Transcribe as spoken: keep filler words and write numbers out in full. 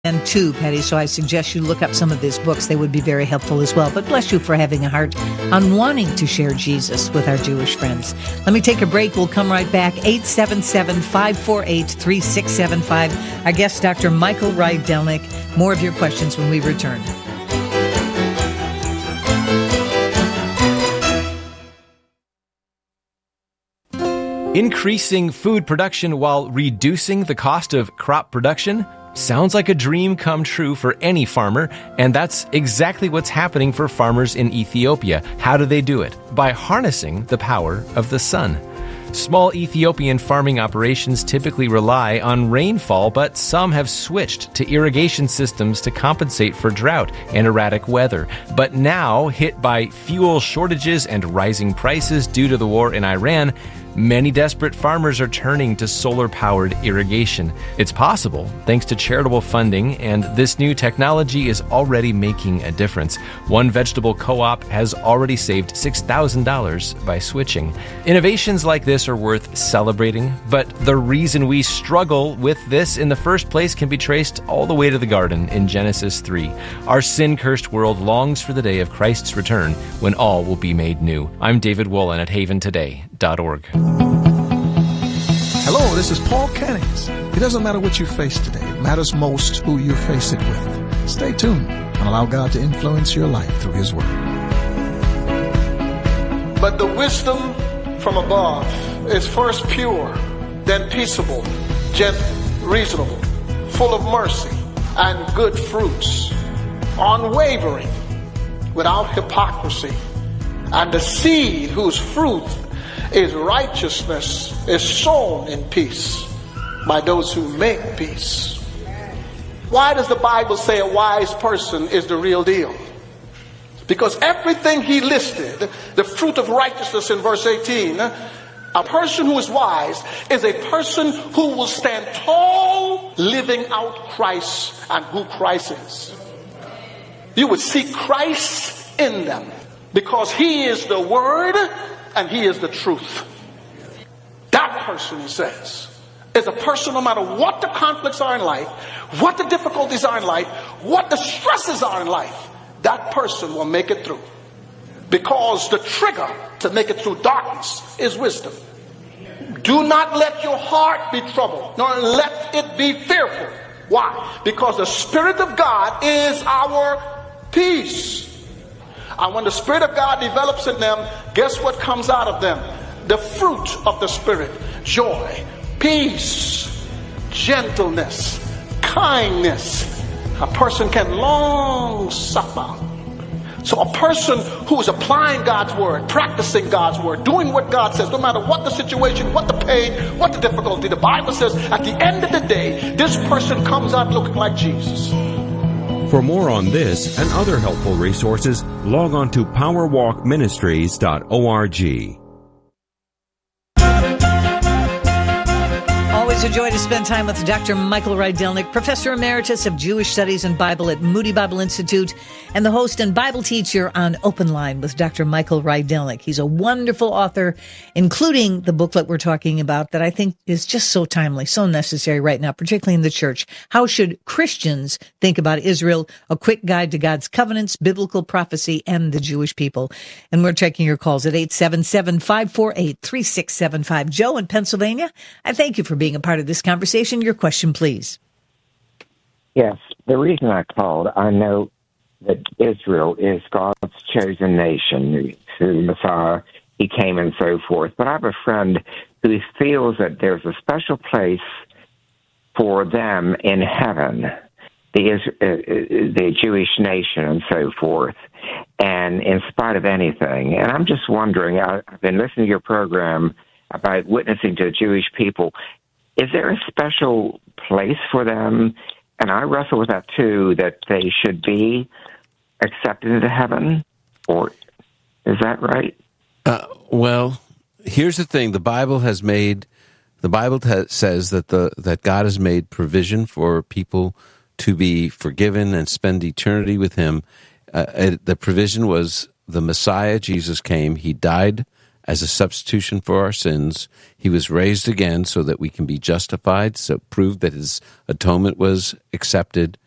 And too, Patty, so I suggest you look up some of his books. They would be very helpful as well. But bless you for having a heart on wanting to share Jesus with our Jewish friends. Let me take a break. We'll come right back. eight seven seven, five four eight, three six seven five. Our guest, Doctor Michael Rydelnik. More of your questions when we return. Increasing food production while reducing the cost of crop production? Sounds like a dream come true for any farmer, and that's exactly what's happening for farmers in Ethiopia. How do they do it? By harnessing the power of the sun. Small Ethiopian farming operations typically rely on rainfall, but some have switched to irrigation systems to compensate for drought and erratic weather. But now, hit by fuel shortages and rising prices due to the war in Iran, many desperate farmers are turning to solar-powered irrigation. It's possible thanks to charitable funding, and this new technology is already making a difference. One vegetable co-op has already saved six thousand dollars by switching. Innovations like this are worth celebrating, but the reason we struggle with this in the first place can be traced all the way to the garden in Genesis three. Our sin-cursed world longs for the day of Christ's return when all will be made new. I'm David Wolin at haven today dot org. Hello, this is Paul Kennings. It doesn't matter what you face today. It matters most who you face it with. Stay tuned and allow God to influence your life through His Word. But the wisdom from above is first pure, then peaceable, gentle, reasonable, full of mercy and good fruits, unwavering, without hypocrisy. And the seed whose fruit is righteousness is sown in peace by those who make peace. Why does the Bible say a wise person is the real deal? Because everything he listed, the fruit of righteousness in verse eighteen, a person who is wise is a person who will stand tall living out Christ and who Christ is. You would see Christ in them because He is the Word and He is the truth. That person, he says, is a person, no matter what the conflicts are in life, what the difficulties are in life, what the stresses are in life, that person will make it through. Because the trigger to make it through darkness is wisdom. Do not let your heart be troubled, nor let it be fearful. Why? Because the Spirit of God is our peace. And when the Spirit of God develops in them, guess what comes out of them? The fruit of the Spirit. Joy, peace, gentleness, kindness. A person can long suffer. So a person who is applying God's word, practicing God's word, doing what God says, no matter what the situation, what the pain, what the difficulty, the Bible says at the end of the day, this person comes out looking like Jesus. For more on this and other helpful resources, log on to power walk ministries dot org. Always a joy to spend time with Doctor Michael Rydelnik, Professor Emeritus of Jewish Studies and Bible at Moody Bible Institute, and the host and Bible teacher on Open Line with Doctor Michael Rydelnik. He's a wonderful author, including the booklet we're talking about that I think is just so timely, so necessary right now, particularly in the church. How should Christians think about Israel? A quick guide to God's covenants, biblical prophecy, and the Jewish people. And we're checking your calls at eight seven seven, five four eight, three six seven five. Joe in Pennsylvania, I thank you for being a part of this conversation. Your question, please. Yes, the reason I called, I know that Israel is God's chosen nation through the Messiah. He came and so forth. But I have a friend who feels that there's a special place for them in heaven, the, uh, the Jewish nation and so forth, and in spite of anything. And I'm just wondering, I, I've been listening to your program about witnessing to the Jewish people. Is there a special place for them? And I wrestle with that, too, that they should be accepted into heaven? Or is that right? Uh, well, here's the thing. The Bible has made, the Bible t- says that the that God has made provision for people to be forgiven and spend eternity with Him. Uh, it, the provision was the Messiah, Jesus came. He died as a substitution for our sins. He was raised again so that we can be justified, so prove that His atonement was accepted.